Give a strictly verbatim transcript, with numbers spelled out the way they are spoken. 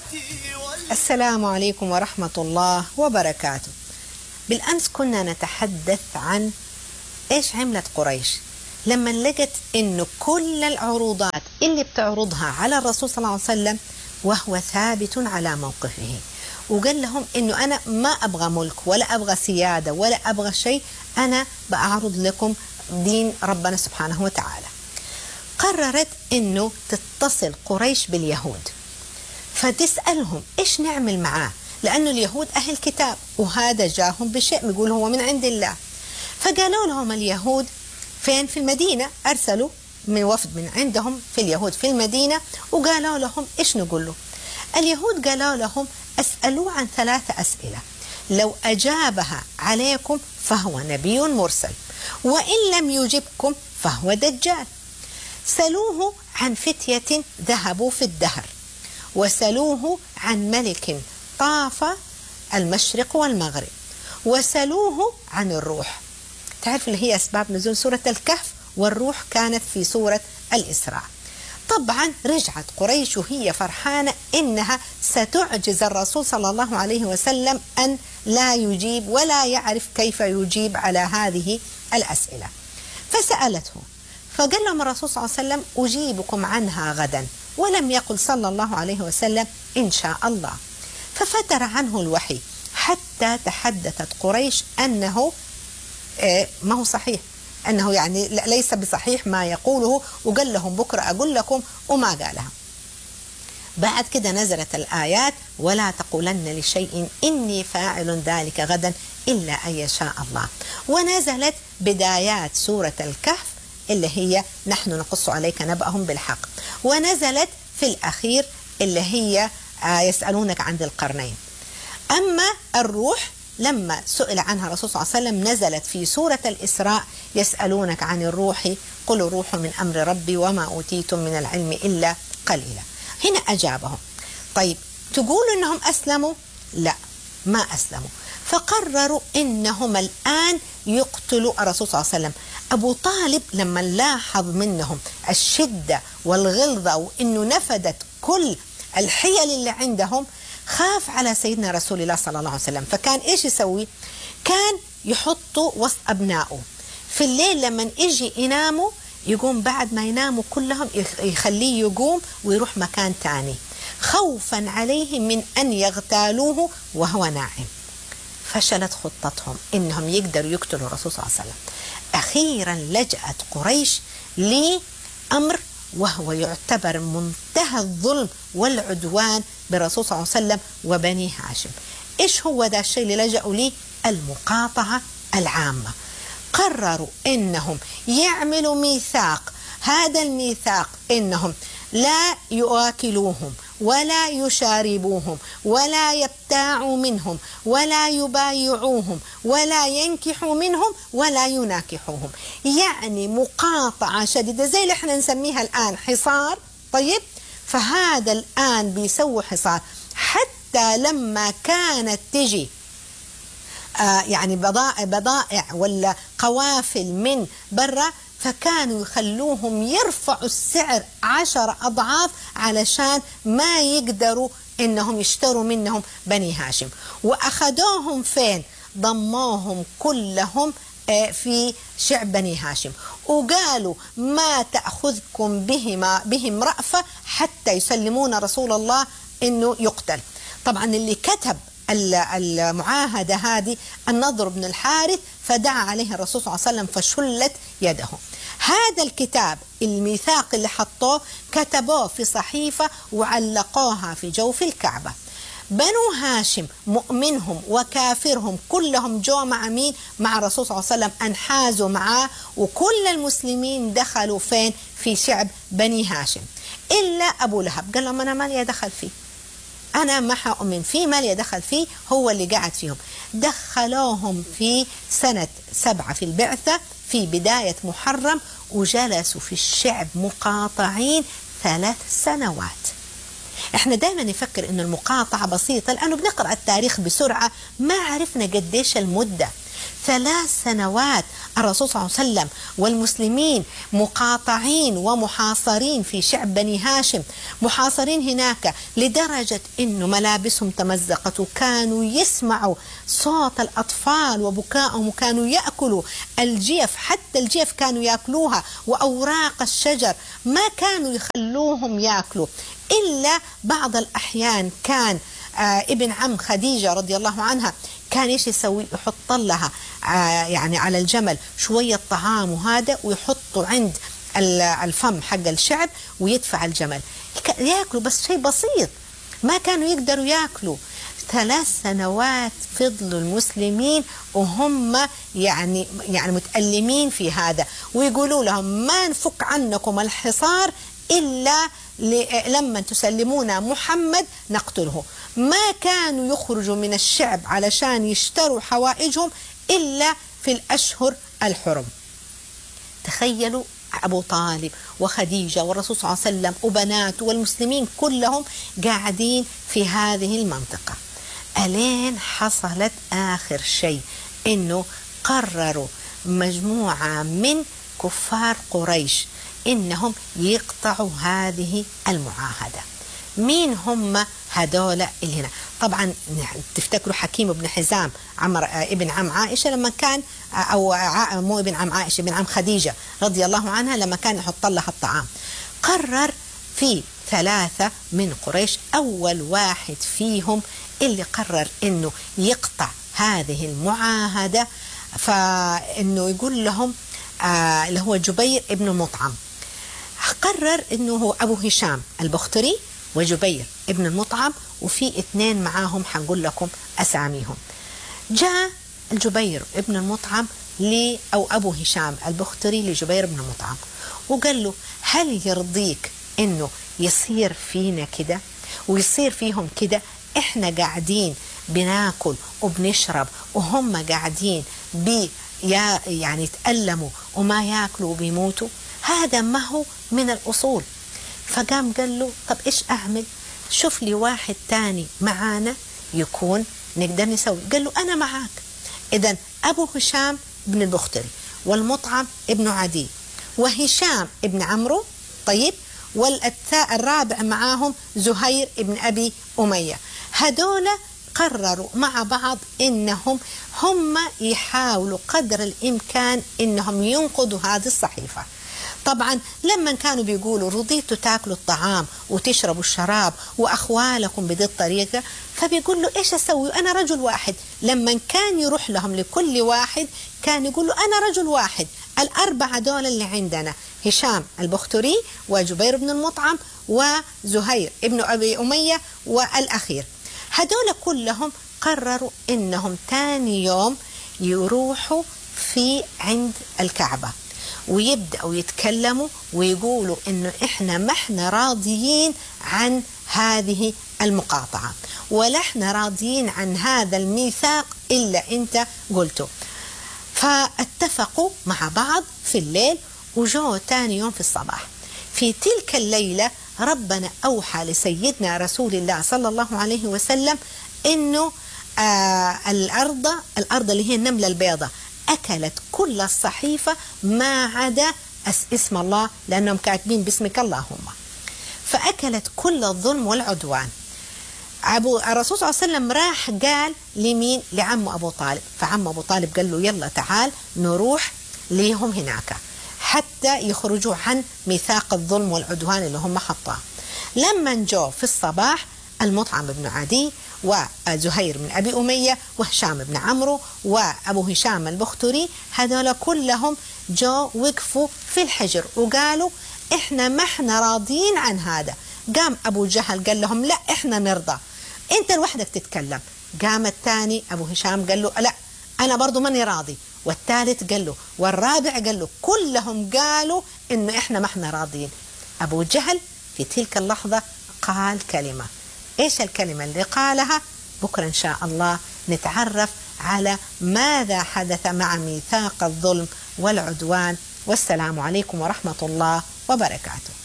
السلام عليكم ورحمة الله وبركاته. بالأمس كنا نتحدث عن إيش عملت قريش لما لقت إنه كل العروضات اللي بتعرضها على الرسول صلى الله عليه وسلم وهو ثابت على موقفه، وقال لهم إنه أنا ما أبغى ملك ولا أبغى سيادة ولا أبغى شيء، أنا بأعرض لكم دين ربنا سبحانه وتعالى. قررت إنه تتصل قريش باليهود فتسألهم إيش نعمل معاه، لأنه اليهود أهل كتاب وهذا جاهم بشيء بيقول هو من عند الله. فقالوا لهم اليهود فين؟ في المدينة، أرسلوا من وفد من عندهم في اليهود في المدينة وقالوا لهم إيش نقول له. اليهود قالوا لهم أسألوا عن ثلاثة أسئلة، لو أجابها عليكم فهو نبي مرسل، وإن لم يجبكم فهو دجال. سألوه عن فتية ذهبوا في الدهر، وسألوه عن ملك طاف المشرق والمغرب، وسألوه عن الروح. تعرف اللي هي أسباب نزول سورة الكهف، والروح كانت في سورة الإسراء. طبعا رجعت قريش وهي فرحانة إنها ستعجز الرسول صلى الله عليه وسلم أن لا يجيب ولا يعرف كيف يجيب على هذه الأسئلة. فسألته فقال لهم الرسول صلى الله عليه وسلم أجيبكم عنها غدا، ولم يقل صلى الله عليه وسلم إن شاء الله. ففتر عنه الوحي حتى تحدثت قريش أنه ما هو صحيح، أنه يعني ليس بصحيح ما يقوله، وقال لهم بكرة أقول لكم وما قالها. بعد كده نزلت الآيات ولا تقولن لشيء إني فاعل ذلك غدا إلا أن يشاء الله، ونزلت بدايات سورة الكهف اللي هي نحن نقص عليك نبأهم بالحق، ونزلت في الأخير اللي هي يسألونك عن ذي القرنين. أما الروح لما سئل عنها الرسول صلى الله عليه وسلم نزلت في سورة الإسراء يسألونك عن الروح قل الروح من أمر ربي وما أوتيتم من العلم إلا قليلا. هنا أجابهم. طيب تقولوا إنهم أسلموا؟ لا، ما أسلموا. فقرروا إنهم الآن يقتلوا الرسول صلى الله عليه وسلم. أبو طالب لما لاحظ منهم الشدة والغلظة وإنه نفدت كل الحيل اللي عندهم خاف على سيدنا رسول الله صلى الله عليه وسلم. فكان إيش يسوي؟ كان يحطوا وسط أبنائه في الليل لما يجي يناموا، يقوم بعد ما يناموا كلهم يخليه يقوم ويروح مكان تاني خوفا عليهم من أن يغتالوه وهو نائم. فشلت خطتهم إنهم يقدروا يقتلوا الرسول صلى الله عليه وسلم. أخيرا لجأت قريش لأمر وهو يعتبر منتهى الظلم والعدوان بالرسول صلى الله عليه وسلم وبني هاشم. إيش هو ذا الشيء اللي لجأوا ليه؟ المقاطعة العامة. قرروا إنهم يعملوا ميثاق، هذا الميثاق إنهم لا يؤكلوهم ولا يشاربوهم ولا يبتاعوا منهم ولا يبايعوهم ولا ينكحوا منهم ولا يناكحوهم. يعني مقاطعة شديدة زي اللي احنا نسميها الآن حصار. طيب فهذا الآن بيسووا حصار، حتى لما كانت تجي آه يعني بضائع, بضائع ولا قوافل من برا، فكانوا يخلوهم يرفعوا السعر عشر أضعاف علشان ما يقدروا إنهم يشتروا منهم بني هاشم. وأخذوهم فين؟ ضموهم كلهم في شعب بني هاشم، وقالوا ما تأخذكم بهما بهم رأفة حتى يسلمون رسول الله إنه يقتل. طبعا اللي كتب المعاهدة هذه النضر بن الحارث، فدعا عليه الرسول صلى الله عليه وسلم فشلت يده. هذا الكتاب الميثاق اللي حطوه كتبوه في صحيفة وعلقوها في جوف الكعبة. بنو هاشم مؤمنهم وكافرهم كلهم جو مع مين؟ مع الرسول صلى الله عليه وسلم، انحازوا معاه، وكل المسلمين دخلوا فين؟ في شعب بني هاشم، إلا أبو لهب قال لهم أنا ما لي دخل فيه، أنا ما حأؤمن فيه، ما لي دخل فيه، هو اللي قاعد فيهم. دخلوهم في سنة سبعة في البعثة في بداية محرم، وجلسوا في الشعب مقاطعين ثلاث سنوات. احنا دائما نفكر انه المقاطعة بسيطة لأنه بنقرأ التاريخ بسرعة، ما عرفنا قديش المدة. ثلاث سنوات الرسول صلى الله عليه وسلم والمسلمين مقاطعين ومحاصرين في شعب بني هاشم، محاصرين هناك لدرجة إنه ملابسهم تمزقت، وكانوا يسمعوا صوت الأطفال وبكائهم، وكانوا يأكلوا الجيف، حتى الجيف كانوا يأكلوها وأوراق الشجر ما كانوا يخلوهم يأكلوا، إلا بعض الأحيان كان آه ابن عم خديجة رضي الله عنها كان ايش يسوي؟ يحط لها آه يعني على الجمل شوية طعام وهذا، ويحطه عند الفم حق الشعب ويدفع الجمل ياكلوا، بس شيء بسيط ما كانوا يقدروا ياكلوا. ثلاث سنوات فضلوا المسلمين وهم يعني يعني متألمين في هذا، ويقولوا لهم ما نفك عنكم الحصار إلا لما تسلمونا محمد نقتله. ما كانوا يخرجوا من الشعب علشان يشتروا حوائجهم إلا في الأشهر الحرم. تخيلوا أبو طالب وخديجة والرسول صلى الله عليه وسلم وبناته والمسلمين كلهم قاعدين في هذه المنطقة. ألين حصلت آخر شيء إنه قرروا مجموعة من كفار قريش إنهم يقطعوا هذه المعاهدة. مين هم هدول اللي هنا؟ طبعا تفتكروا حكيم بن حزام عمر ابن عم عائشة لما كان، أو مو ابن عم عائشة، ابن عم خديجة رضي الله عنها لما كان يحط لها الطعام. قرر في ثلاثة من قريش، أول واحد فيهم اللي قرر إنه يقطع هذه المعاهدة، فإنه يقول لهم آه اللي هو جبير ابن المطعم. قرر إنه هو أبو هشام البختري وجبير ابن المطعم، وفي اثنين معاهم حنقول لكم أساميهم. جاء الجبير ابن المطعم لي أو أبو هشام البختري لجبير ابن المطعم وقال له هل يرضيك إنه يصير فينا كده ويصير فيهم كده؟ إحنا قاعدين بناكل وبنشرب وهم قاعدين بي يعني يتألموا وما ياكلوا وبيموتوا، هذا ما هو من الأصول. فقام قال له طب إيش أعمل؟ شوف لي واحد تاني معانا يكون نقدر نسوي. قال له أنا معاك. إذن أبو هشام بن البختري والمطعم ابن عدي وهشام ابن عمرو، طيب، والرابع معاهم زهير ابن أبي أمية. هدول قرروا مع بعض إنهم هم يحاولوا قدر الإمكان إنهم ينقضوا هذه الصحيفة. طبعا لما كانوا بيقولوا رضيتوا تاكلوا الطعام وتشربوا الشراب وأخوالكم بهذه الطريقة، فبيقول له إيش أسوي؟ أنا رجل واحد. لما كان يروح لهم لكل واحد كان يقول له أنا رجل واحد، الأربعة دول اللي عندنا هشام البختري وجبير بن المطعم وزهير ابن أبي أمية والأخير، هدول كلهم قرروا إنهم تاني يوم يروحوا في عند الكعبة ويبدأوا يتكلموا ويقولوا إنه إحنا ما إحنا راضيين عن هذه المقاطعة، ولا إحنا راضيين عن هذا الميثاق إلا أنت قلته. فاتفقوا مع بعض في الليل وجوا تاني يوم في الصباح. في تلك الليلة ربنا أوحى لسيدنا رسول الله صلى الله عليه وسلم إنه آه الأرض الأرض اللي هي النملة البيضاء أكلت كل الصحيفة ما عدا اسم الله، لأنهم كاتبين باسمك اللهم، فأكلت كل الظلم والعدوان. أبو الرسول صلى الله عليه وسلم راح قال لمين؟ لعم أبو طالب. فعم أبو طالب قال له يلا تعال نروح ليهم هناك حتى يخرجوا عن ميثاق الظلم والعدوان اللي هم حطاه. لما جو في الصباح المطعم بن عدي وزهير بن أبي أمية وهشام بن عمرو وأبو هشام البختري، هذول كلهم جو وقفوا في الحجر وقالوا إحنا ما إحنا راضيين عن هذا. قام أبو جهل قال لهم لا إحنا نرضى، أنت لوحدك تتكلم. قام الثاني أبو هشام قال له لا أنا برضو ماني راضي، والثالث قال له، والرابع قال له، كلهم قالوا إنه إحنا ما إحنا راضيين. أبو جهل في تلك اللحظة قال كلمة. إيش الكلمة اللي قالها؟ بكرة إن شاء الله نتعرف على ماذا حدث مع ميثاق الظلم والعدوان. والسلام عليكم ورحمة الله وبركاته.